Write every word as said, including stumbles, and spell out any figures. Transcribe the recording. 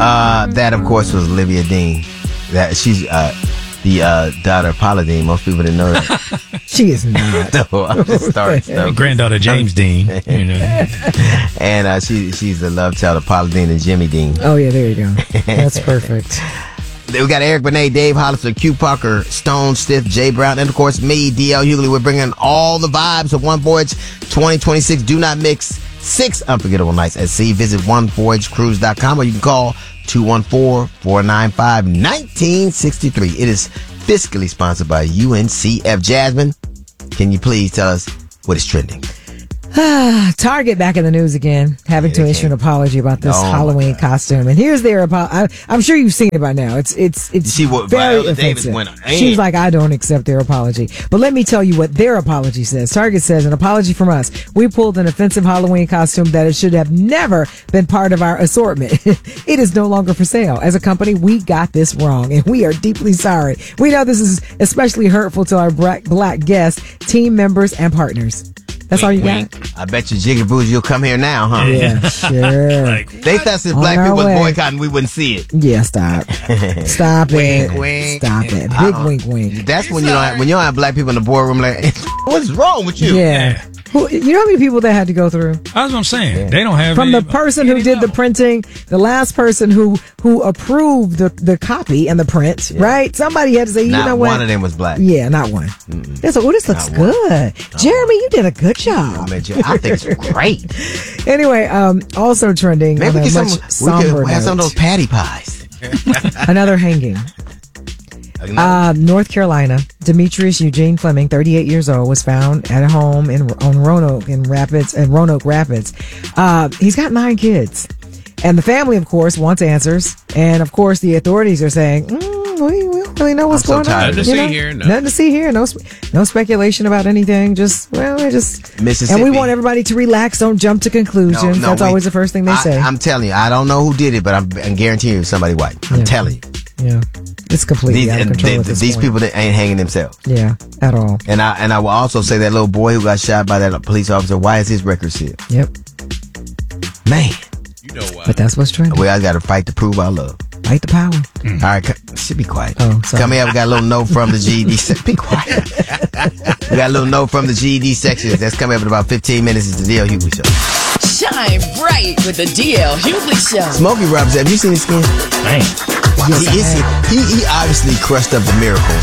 Uh, that, of course, was Olivia Dean. That she's uh, the uh, daughter of Paula Dean. Most people didn't know that. She is not. No, I'm just starting stuff. Granddaughter James Dean. You know. And uh, she she's the love child of Paula Dean and Jimmy Dean. Oh, yeah, there you go. That's perfect. We got Eric Benet, Dave Hollister, Q Parker, Stone Stiff, Jay Brown, and of course me, D L Hughley. We're bringing all the vibes of One Voyage twenty twenty-six. Do not mix six unforgettable nights at sea. Visit one voyage cruise dot com or you can call two one four, four nine five, one nine six three. It is fiscally sponsored by U N C F. Jasmine, can you please tell us what is trending? Target back in the news again, having Yeah, to they issue an can't. apology about this Oh, my Halloween God. costume. And here's their apology. I'm sure you've seen it by now. It's it's it's You see what very Viola Davis offensive. went on. She's like, I don't accept their apology. But let me tell you what their apology says. Target says, an apology from us. We pulled an offensive Halloween costume that it should have never been part of our assortment. It is no longer for sale. As a company, we got this wrong, and we are deeply sorry. We know this is especially hurtful to our black, black guests, team members, and partners. That's all you got? I bet you Jiggy Boozy, you'll come here now, huh? Yeah, sure. Like, They thought since On black our people was way. boycotting, we wouldn't see it. Yeah, stop. Stop it. Wink, wink. Stop it. I Big don't- wink, wink. That's when you don't have, when you don't have black people in the boardroom. Like, what's wrong with you? Yeah. Who, you know how many people that had to go through? that's what I'm saying. They don't have From any- the person who any did the memo. printing, the last person who who approved the, the copy and the print, right? Somebody had to say, you Not know what? one of them was black. Yeah, not one. They said, oh, this looks Not one. good. Jeremy, you did a good I, job. bet you- I think it's great. Anyway, um, also trending Maybe on we a get some. much We somber could have some of note. those patty pies. Another hanging. Uh, North Carolina, Demetrius Eugene Fleming, thirty-eight years old, was found at a home in on Roanoke in Rapids and Roanoke Rapids. Uh, he's got nine kids, and the family, of course, wants answers. And of course, the authorities are saying, mm, we, we don't really know what's I'm so going tired on. of Nothing to You see know? here, no. Nothing to see here. No, sp- no speculation about anything. Just well, we just Mississippi. and we want everybody to relax. Don't jump to conclusions. That's we- always the first thing they I, say. I'm telling you, I don't know who did it, but I'm, I'm guaranteeing you it's somebody white. I'm Yeah. telling you. yeah, it's completely These, out of and control they- at this these point. people that ain't hanging themselves. Yeah, at all. And I and I will also say that little boy who got shot by that police officer, why is his record sealed? Yep. Man, You know why. But that's what's trending. we all got to fight to prove our love. Fight the power. All right, co- should be quiet. Oh, sorry. Come here, we got a little note from the G E D. Se- be quiet. We got a little note from the G E D section. That's coming up in about fifteen minutes. It's the D L Hughley Show. Shine bright with the D L Hughley Show. Smokey Robinson, have you seen his skin? Man. Yes, he, is, I have. he, he obviously crushed up the Miracles